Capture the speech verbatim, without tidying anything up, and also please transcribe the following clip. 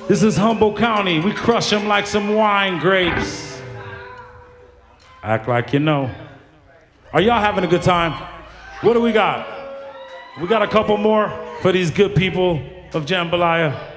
This is Humboldt County. We crush them like some wine grapes. Act like you know. Are y'all having a good time? What do we got? We got a couple more for these good people of Jambalaya.